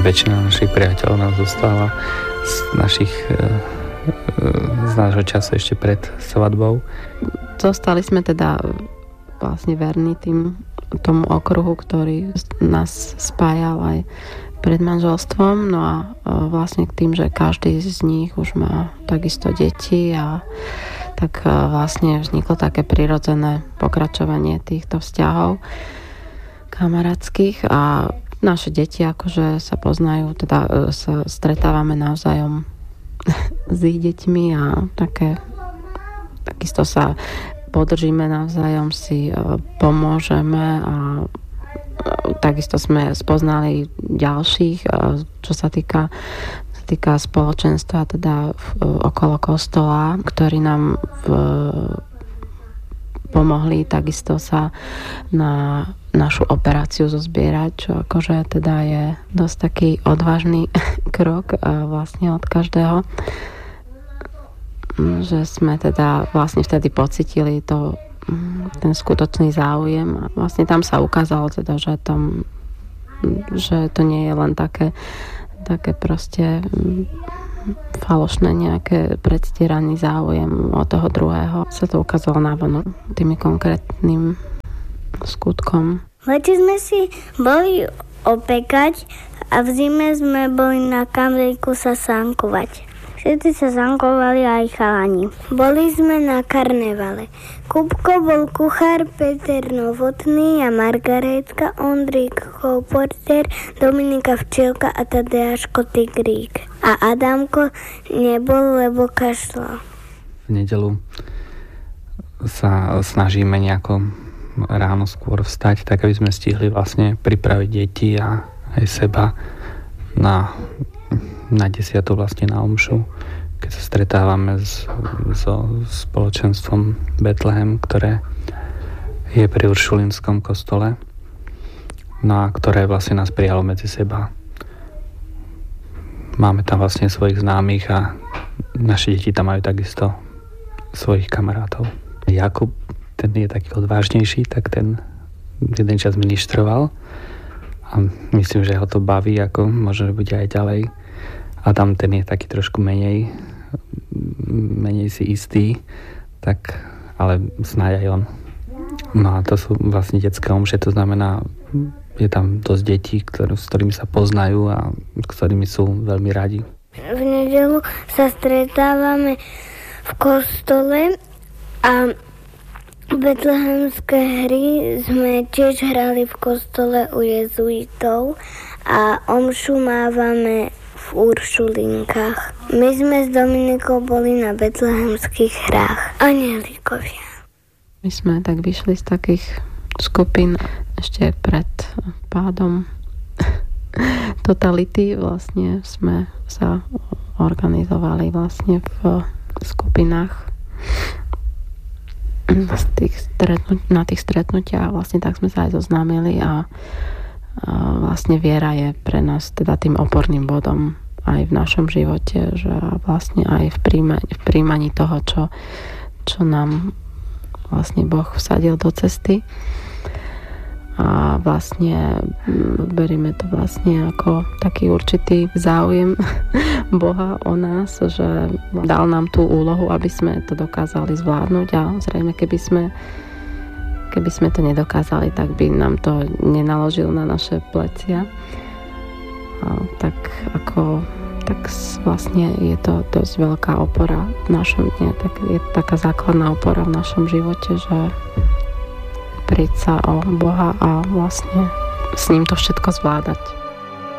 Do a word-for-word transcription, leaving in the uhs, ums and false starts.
väčšina našich priateľov nám zostáva z našich z nášho času ešte pred svadbou. Zostali sme teda vlastne verní tým, tomu okruhu, ktorý nás spájal aj pred manželstvom. No a vlastne k tým, že každý z nich už má takisto deti a tak vlastne vzniklo také prirodzené pokračovanie týchto vzťahov kamarátskych a naše deti akože sa poznajú, teda sa stretávame navzájom s ich deťmi a také takisto sa podržíme navzájom, si pomôžeme a takisto sme spoznali ďalších, čo sa týka, sa týka spoločenstva teda v, okolo kostola, ktorí nám v, pomohli takisto sa na našu operáciu zozbierať, čo akože teda je dosť taký odvážny krok vlastne od každého, že sme teda vlastne vtedy pocitili to, ten skutočný záujem a vlastne tam sa ukázalo teda, že tam, že to nie je len také také proste falošné nejaké predstieraný záujem od toho druhého. Sa to ukázalo návonok tými konkrétnym skutkom. V lete sme si boli opekať a v zime sme boli na kamriku sa sankovať. Všetci sa sankovali aj chalani. Boli sme na karnevale. Kupko bol kuchár, Peter Novotný a Margaretka, Ondrík Porter, Dominika Včielka a Tadeáško Tigrík. A Adamko nebol, lebo kašľal. V nedeľu sa snažíme nejako ráno skôr vstať, tak aby sme stihli vlastne pripraviť deti a aj seba na, na desiatu vlastne na omšu, keď sa stretávame s, so spoločenstvom Betlehem, ktoré je pri Uršulinskom kostole, no a ktoré vlastne nás prijalo medzi seba. Máme tam vlastne svojich známych a naše deti tam majú takisto svojich kamarátov. Jakub, ten je taký odvážnejší, tak ten jeden čas ministroval a myslím, že ho to baví, ako možno bude aj ďalej. A tam ten je taký trošku menej menej si istý, tak ale snáď aj on. No a to sú vlastne detské omše, to znamená, je tam dosť detí, ktorý, s ktorými sa poznajú a s ktorými sú veľmi radi. V nedeľu sa stretávame v kostole a betlehemské hry sme tiež hrali v kostole u jezuitov a omšu mávame v Uršulinkách. My sme s Dominikou boli na betlehemských hrách. Anielikovia. My sme tak vyšli z takých skupín ešte pred pádom totality. Vlastne sme sa organizovali vlastne v skupinách z tých stretnut- na tých stretnutiach. Vlastne tak sme sa aj zoznámili a, a vlastne viera je pre nás teda tým oporným bodom aj v našom živote, že vlastne aj v príjmaní, v príjmaní toho, čo, čo nám vlastne Boh vsadil do cesty. A vlastne berieme to vlastne ako taký určitý záujem Boha o nás, že dal nám tú úlohu, aby sme to dokázali zvládnuť a zrejme keby sme keby sme to nedokázali, tak by nám to nenaložil na naše plecia. A tak ako tak vlastne je to dosť veľká opora v našom, nie, tak je taká základná opora v našom živote, že prieť sa o Boha a vlastne s ním to všetko zvládať.